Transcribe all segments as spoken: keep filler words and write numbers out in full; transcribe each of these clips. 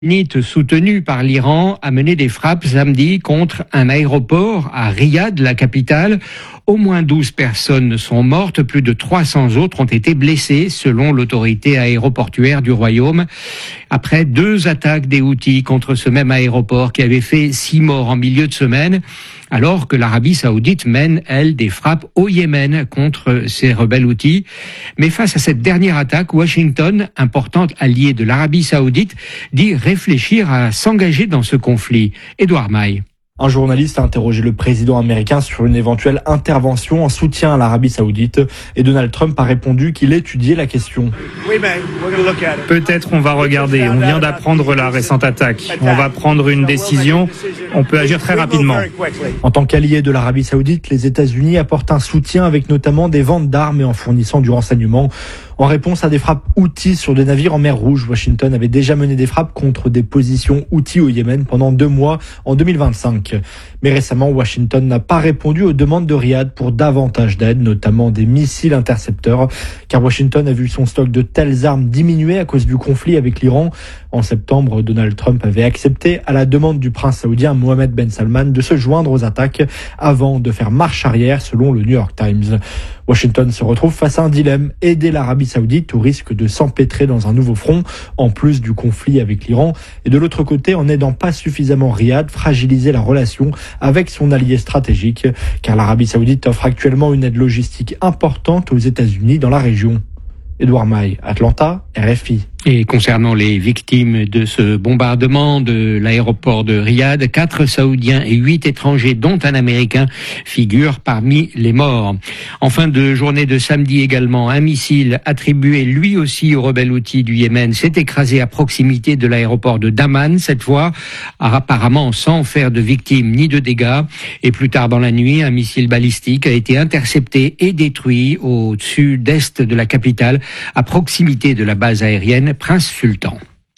soutenu par l'Iran, a mené des frappes samedi contre un aéroport à Riyad, la capitale. Au moins douze personnes sont mortes, plus de trois cents autres ont été blessées, selon l'autorité aéroportuaire du royaume. Après deux attaques des Houthis contre ce même aéroport qui avait fait six morts en milieu de semaine, alors que l'Arabie saoudite mène, elle, des frappes au Yémen contre ces rebelles Houthis. Mais face à cette dernière attaque, Washington, importante alliée de l'Arabie saoudite, dit réfléchir à s'engager dans ce conflit. Édouard Maille. Un journaliste a interrogé le président américain sur une éventuelle intervention en soutien à l'Arabie saoudite et Donald Trump a répondu qu'il étudiait la question. Peut-être on va regarder, on vient d'apprendre la récente attaque. On va prendre une décision, on peut agir très rapidement. En tant qu'allié de l'Arabie saoudite, les États-Unis apportent un soutien avec notamment des ventes d'armes et en fournissant du renseignement. En réponse à des frappes Houthis sur des navires en mer Rouge, Washington avait déjà mené des frappes contre des positions Houthis au Yémen pendant deux mois en deux mille vingt-cinq. Mais récemment, Washington n'a pas répondu aux demandes de Riyad pour davantage d'aide, notamment des missiles intercepteurs, car Washington a vu son stock de telles armes diminuer à cause du conflit avec l'Iran. En septembre, Donald Trump avait accepté, à la demande du prince saoudien Mohammed Ben Salman, de se joindre aux attaques avant de faire marche arrière, selon le New York Times. Washington se retrouve face à un dilemme, aider l'Arabie saoudite au risque de s'empêtrer dans un nouveau front, en plus du conflit avec l'Iran, et de l'autre côté, en n'aidant pas suffisamment Riyad, fragiliser la relation avec son allié stratégique, car l'Arabie saoudite offre actuellement une aide logistique importante aux États-Unis dans la région. Édouard Maille, Atlanta, R F I. Et concernant les victimes de ce bombardement de l'aéroport de Riyad, quatre Saoudiens et huit étrangers, dont un Américain, figurent parmi les morts. En fin de journée de samedi également, un missile attribué lui aussi aux rebelles Houthis du Yémen s'est écrasé à proximité de l'aéroport de Daman, cette fois apparemment sans faire de victimes ni de dégâts. Et plus tard dans la nuit, un missile balistique a été intercepté et détruit au sud-est de la capitale, à proximité de la base aérienne Prince Sultan.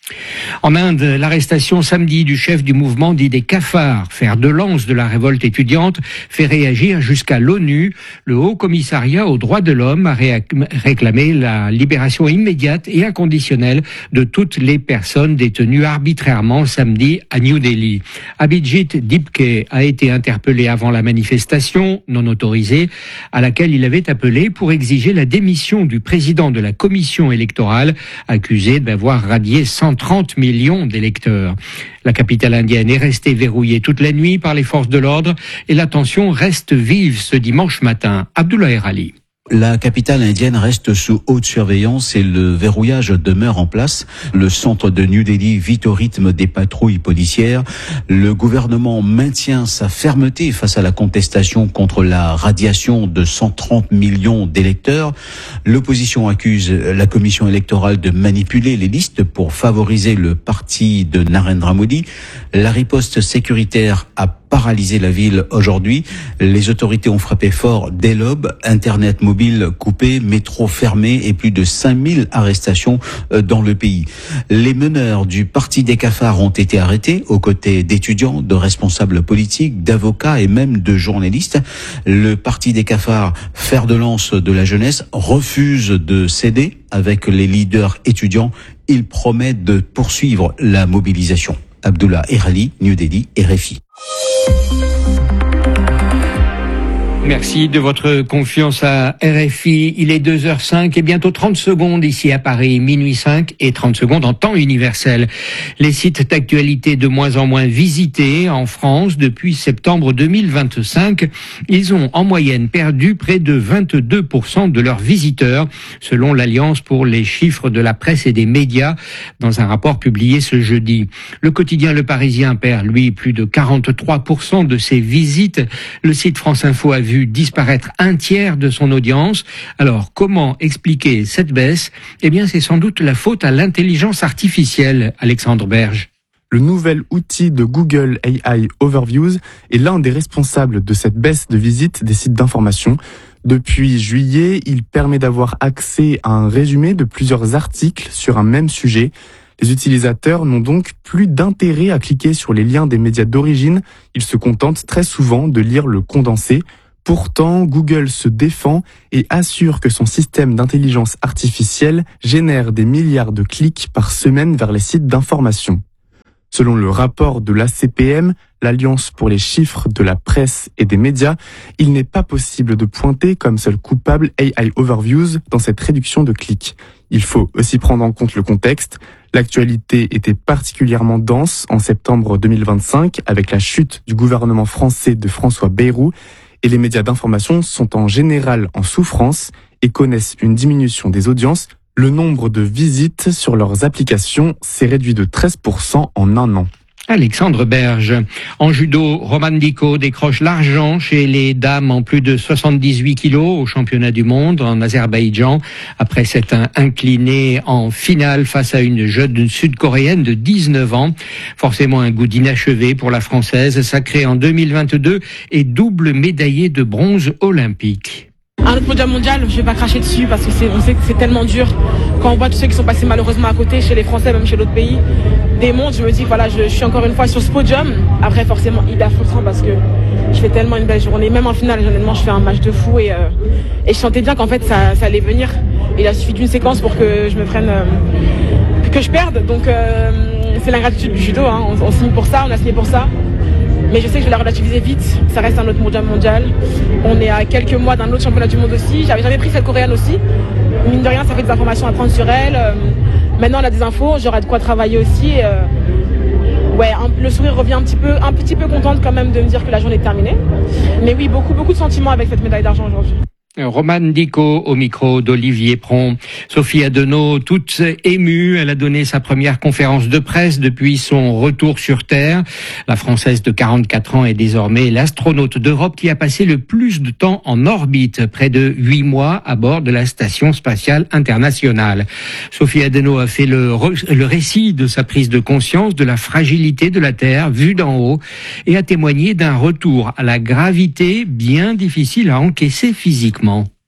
En Inde, l'arrestation samedi du chef du mouvement dit des cafards, fer de lance de la révolte étudiante, fait réagir jusqu'à l'ONU. Le Haut Commissariat aux droits de l'homme a réclamé la libération immédiate et inconditionnelle de toutes les personnes détenues arbitrairement samedi à New Delhi. Abhijit Dipke a été interpellé avant la manifestation non autorisée à laquelle il avait appelé pour exiger la démission du président de la commission électorale, accusé d'avoir radié cent trente millions d'électeurs. La capitale indienne est restée verrouillée toute la nuit par les forces de l'ordre et la tension reste vive ce dimanche matin. Abdullah Ali. La capitale indienne reste sous haute surveillance et le verrouillage demeure en place. Le centre de New Delhi vit au rythme des patrouilles policières. Le gouvernement maintient sa fermeté face à la contestation contre la radiation de cent trente millions d'électeurs. L'opposition accuse la commission électorale de manipuler les listes pour favoriser le parti de Narendra Modi. La riposte sécuritaire a paralysé la ville aujourd'hui. Les autorités ont frappé fort dès l'aube. Internet mobile coupé, métro fermé et plus de cinq mille arrestations dans le pays. Les meneurs du parti des cafards ont été arrêtés aux côtés d'étudiants, de responsables politiques, d'avocats et même de journalistes. Le parti des cafards, fer de lance de la jeunesse, refuse de céder avec les leaders étudiants. Il promet de poursuivre la mobilisation. Abdullah Erali, New Delhi, R F I. Merci de votre confiance à R F I. Il est deux heures cinq et bientôt trente secondes ici à Paris, minuit cinq et trente secondes en temps universel. Les sites d'actualité de moins en moins visités en France depuis septembre deux mille vingt-cinq. Ils ont en moyenne perdu près de vingt-deux pour cent de leurs visiteurs, selon l'Alliance pour les chiffres de la presse et des médias, dans un rapport publié ce jeudi. Le quotidien Le Parisien perd, lui, plus de quarante-trois pour cent de ses visites. Le site France Info a vu disparaître un tiers de son audience. Alors, comment expliquer cette baisse ? Eh bien, c'est sans doute la faute à l'intelligence artificielle, Alexandre Berge. Le nouvel outil de Google A I Overviews est l'un des responsables de cette baisse de visite des sites d'information. Depuis juillet, il permet d'avoir accès à un résumé de plusieurs articles sur un même sujet. Les utilisateurs n'ont donc plus d'intérêt à cliquer sur les liens des médias d'origine. Ils se contentent très souvent de lire le condensé. Pourtant, Google se défend et assure que son système d'intelligence artificielle génère des milliards de clics par semaine vers les sites d'information. Selon le rapport de l'A C P M, l'Alliance pour les chiffres de la presse et des médias, il n'est pas possible de pointer comme seul coupable A I Overviews dans cette réduction de clics. Il faut aussi prendre en compte le contexte. L'actualité était particulièrement dense en septembre deux mille vingt-cinq avec la chute du gouvernement français de François Bayrou et les médias d'information sont en général en souffrance et connaissent une diminution des audiences. Le nombre de visites sur leurs applications s'est réduit de treize pour cent en un an. Alexandre Berge. En judo, Romane Dicot décroche l'argent chez les dames en plus de soixante-dix-huit kilos au championnat du monde en Azerbaïdjan après s'être inclinée en finale face à une jeune sud-coréenne de dix-neuf ans. Forcément un goût d'inachevé pour la Française, sacrée en deux mille vingt-deux et double médaillée de bronze olympique. Un autre podium mondial, je vais pas cracher dessus parce que c'est, on sait que c'est tellement dur. Quand on voit tous ceux qui sont passés malheureusement à côté, chez les Français, même chez d'autres pays, des mondes, je me dis voilà, je, je suis encore une fois sur ce podium. Après, forcément, hyper frustrant parce que je fais tellement une belle journée. Même en finale, honnêtement, je fais un match de fou et, euh, et je sentais bien qu'en fait, ça, ça allait venir. Il a suffi d'une séquence pour que je me prenne, euh, que je perde. Donc, euh, c'est l'ingratitude du judo. Hein. On, on signe pour ça, on a signé pour ça. Mais je sais que je vais la relativiser vite, ça reste un autre mondial mondial. On est à quelques mois d'un autre championnat du monde aussi. J'avais jamais pris cette coréenne aussi. Mine de rien, ça fait des informations à prendre sur elle. Euh, maintenant, on a des infos, j'aurai de quoi travailler aussi. Euh, ouais, un, le sourire revient un petit peu, un petit peu contente quand même de me dire que la journée est terminée. Mais oui, beaucoup, beaucoup de sentiments avec cette médaille d'argent aujourd'hui. Romane Dicot au micro d'Olivier Pron. Sophie Adenau, toute émue, elle a donné sa première conférence de presse depuis son retour sur Terre. La Française de quarante-quatre ans est désormais l'astronaute d'Europe qui a passé le plus de temps en orbite, près de huit mois à bord de la Station spatiale internationale. Sophie Adenau a fait le, re- le récit de sa prise de conscience de la fragilité de la Terre vue d'en haut et a témoigné d'un retour à la gravité bien difficile à encaisser physiquement.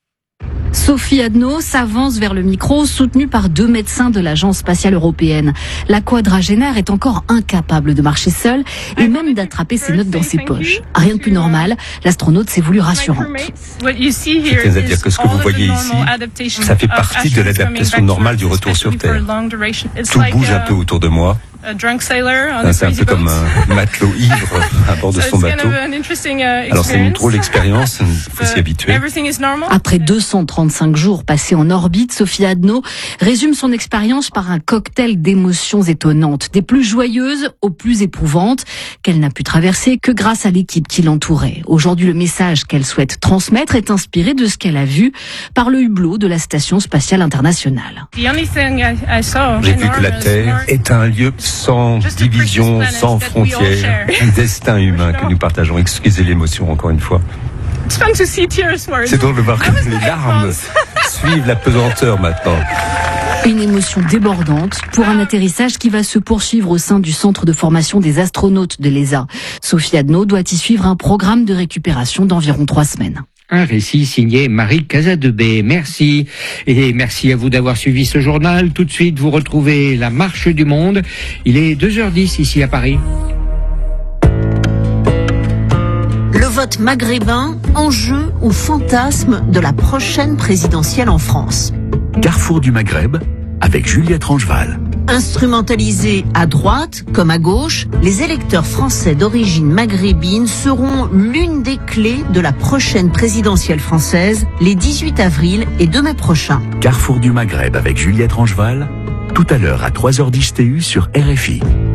Sophie Adenau s'avance vers le micro, soutenue par deux médecins de l'Agence spatiale européenne. La quadragénaire est encore incapable de marcher seule et même d'attraper ses notes dans ses poches. Rien de plus normal, l'astronaute s'est voulue rassurante. C'est-à-dire que ce que vous voyez ici, ça fait partie de l'adaptation normale du retour sur Terre. Tout bouge un peu autour de moi. C'est un peu comme un matelot ivre à bord de son bateau. Alors c'est une drôle d'expérience, il faut s'y habituer. Après deux cent trente-cinq jours passés en orbite, Sophie Adenau résume son expérience par un cocktail d'émotions étonnantes, des plus joyeuses aux plus éprouvantes, qu'elle n'a pu traverser que grâce à l'équipe qui l'entourait. Aujourd'hui, le message qu'elle souhaite transmettre est inspiré de ce qu'elle a vu par le hublot de la Station spatiale internationale. J'ai vu que la Terre est un lieu sans division, sans frontières, un destin humain que nous partageons. Excusez l'émotion encore une fois. C'est drôle de voir que les larmes suivent la pesanteur maintenant. Une émotion débordante pour un atterrissage qui va se poursuivre au sein du centre de formation des astronautes de l'E S A. Sophie Adenau doit y suivre un programme de récupération d'environ trois semaines. Un récit signé Marie Casadebé. Merci. Et merci à vous d'avoir suivi ce journal. Tout de suite, vous retrouvez la marche du monde. Il est deux heures dix ici à Paris. Le vote maghrébin, enjeu ou fantasme de la prochaine présidentielle en France. Carrefour du Maghreb avec Juliette Rangeval. Instrumentalisés à droite comme à gauche, les électeurs français d'origine maghrébine seront l'une des clés de la prochaine présidentielle française les dix-huit avril et deux mai prochains. Carrefour du Maghreb avec Juliette Rangeval, tout à l'heure à trois heures dix T U sur R F I.